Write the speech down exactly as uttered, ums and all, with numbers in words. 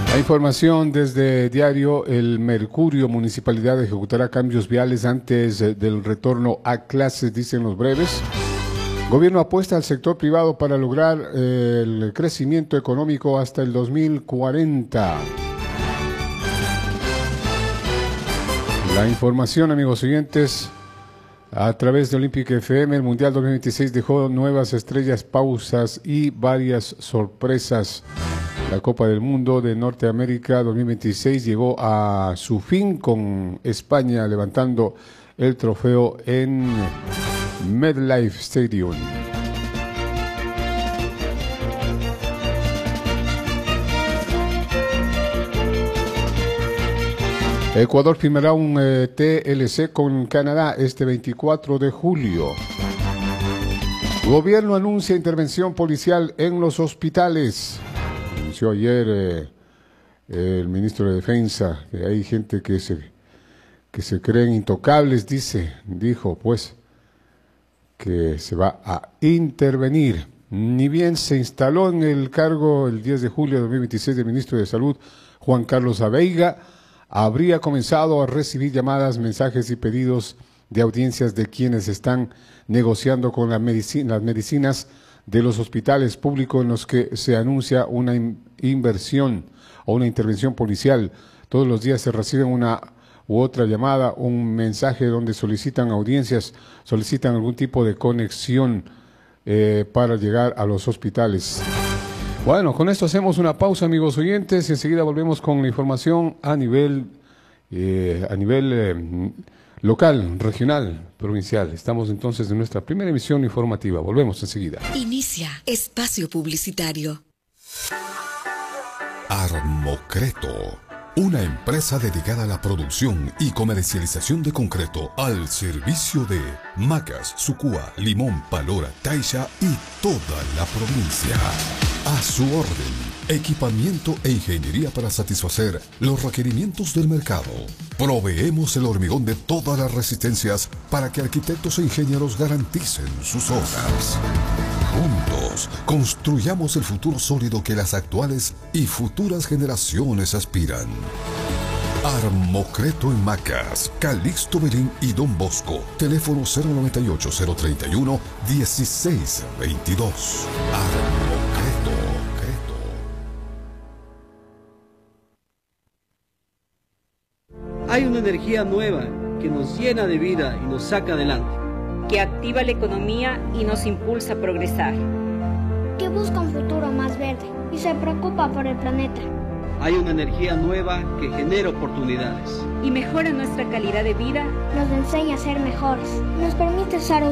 La información desde Diario El Mercurio. Municipalidad ejecutará cambios viales antes del retorno a clases, dicen los breves. Gobierno apuesta al sector privado para lograr eh, el crecimiento económico hasta el dos mil cuarenta. La información, amigos oyentes, a través de Olímpica F M, el Mundial dos mil veintiséis dejó nuevas estrellas, pausas y varias sorpresas. La Copa del Mundo de Norteamérica dos mil veintiséis llegó a su fin con España levantando el trofeo en MetLife Stadium. Ecuador firmará un eh, T L C con Canadá este veinticuatro de julio. Gobierno anuncia intervención policial en los hospitales. Anunció ayer eh, el ministro de Defensa que hay gente que se, que se creen intocables, dice, dijo pues que se va a intervenir. Ni bien se instaló en el cargo el diez de julio de dos mil veintiséis del ministro de Salud, Juan Carlos Abeiga, habría comenzado a recibir llamadas, mensajes y pedidos de audiencias de quienes están negociando con la medicina, las medicinas de los hospitales públicos en los que se anuncia una in inversión o una intervención policial. Todos los días se reciben una u otra llamada, un mensaje donde solicitan audiencias, solicitan algún tipo de conexión eh, para llegar a los hospitales. Bueno, con esto hacemos una pausa, amigos oyentes, y enseguida volvemos con la información a nivel, eh, a nivel eh, local, regional, provincial. Estamos entonces en nuestra primera emisión informativa. Volvemos enseguida. Inicia espacio publicitario. Armocreto, una empresa dedicada a la producción y comercialización de concreto al servicio de Macas, Sucúa, Limón, Palora, Taisha y toda la provincia. A su orden, equipamiento e ingeniería para satisfacer los requerimientos del mercado. Proveemos el hormigón de todas las resistencias para que arquitectos e ingenieros garanticen sus obras. Juntos, construyamos el futuro sólido que las actuales y futuras generaciones aspiran. Armocreto en Macas, Calixto Belín y Don Bosco. Teléfono cero noventa y ocho, cero treinta y uno, dieciséis veintidós. Armocreto. Hay una energía nueva que nos llena de vida y nos saca adelante. Que activa la economía y nos impulsa a progresar. Que busca un futuro más verde y se preocupa por el planeta. Hay una energía nueva que genera oportunidades. Y mejora nuestra calidad de vida. Nos enseña a ser mejores. Nos permite usar